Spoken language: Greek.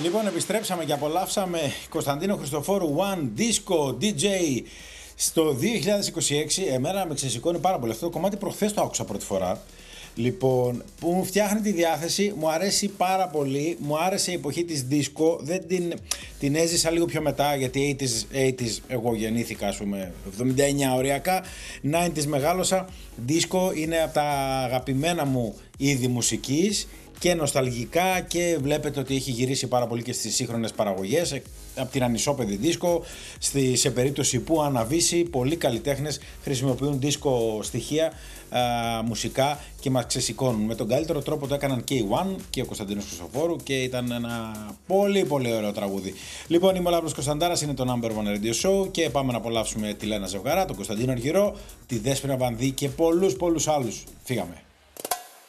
Λοιπόν, επιστρέψαμε και απολαύσαμε Κωνσταντίνο Χριστοφόρου One Disco DJ στο 2026. Εμένα με ξεσηκώνει πάρα πολύ. Αυτό το κομμάτι προχθές το άκουσα πρώτη φορά. Λοιπόν, που μου φτιάχνει τη διάθεση, μου αρέσει πάρα πολύ. Μου άρεσε η εποχή της disco. Δεν την έζησα λίγο πιο μετά, γιατί 80's εγώ γεννήθηκα, ας πούμε, 79 οριακά. 90's μεγάλωσα. Disco είναι από τα αγαπημένα μου είδη μουσικής και νοσταλγικά, και βλέπετε ότι έχει γυρίσει πάρα πολύ και στις σύγχρονες παραγωγές, από την ανισόπεδη δίσκο, σε περίπτωση που αναβήσει, πολλοί καλλιτέχνες χρησιμοποιούν δίσκο στοιχεία μουσικά και μας ξεσηκώνουν. Με τον καλύτερο τρόπο το έκαναν και οι One και ο Κωνσταντίνος Χριστοφόρου, και ήταν ένα πολύ πολύ ωραίο τραγούδι. Λοιπόν, είμαι ο Λάμπρος Κωνσταντάρας, είναι το Number One Radio Show και πάμε να απολαύσουμε τη Λένα Ζευγαρά, τον Κωνσταντίνο Αργυρό, τη Δέσποινα Βανδύ και πολλούς άλλους. Φύγαμε.